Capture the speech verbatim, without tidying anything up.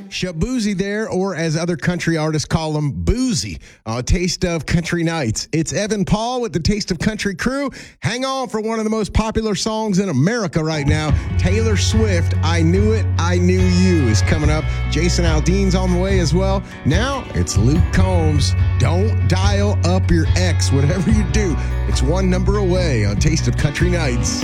Shabuzi there, or as other country artists call them, Boozy. Uh, Taste of Country Nights. It's Evan Paul with the Taste of Country crew. Hang on for one of the most popular songs in America right now. Taylor Swift, I Knew It, I Knew You is coming up. Jason Aldean's on the way as well. Now it's Luke Combs. Don't dial up your ex. Whatever you do, it's one number away on Taste of Country Nights.